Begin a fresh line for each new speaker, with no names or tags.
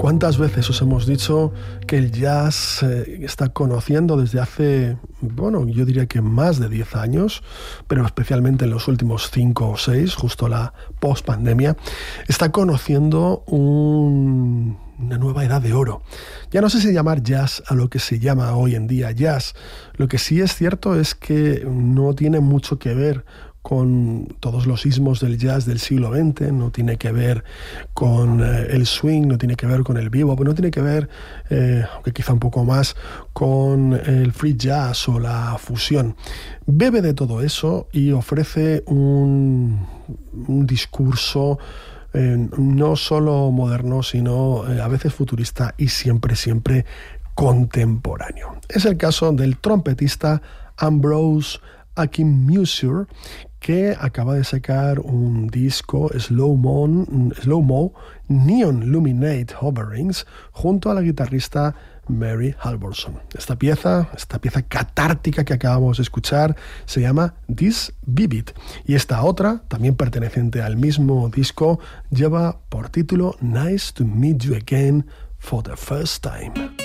¿Cuántas veces os hemos dicho que el jazz está conociendo desde hace, yo diría que más de 10 años, pero especialmente en los últimos 5 o 6, justo la post-pandemia, está conociendo una nueva edad de oro? Ya no sé si llamar jazz a lo que se llama hoy en día jazz. Lo que sí es cierto es que no tiene mucho que ver con todos los ismos del jazz del siglo XX, no tiene que ver con el swing, no tiene que ver con el bebop, no tiene que ver, aunque quizá un poco más, con el free jazz o la fusión. Bebe de todo eso y ofrece un discurso no solo moderno, sino a veces futurista y siempre contemporáneo. Es el caso del trompetista Ambrose Akinmusire, que acaba de sacar un disco Slow-Mo Neon Luminate Hoverings junto a la guitarrista Mary Halvorson. Esta pieza catártica que acabamos de escuchar se llama This Vivid, y esta otra, también perteneciente al mismo disco, lleva por título Nice to Meet You Again for the First Time.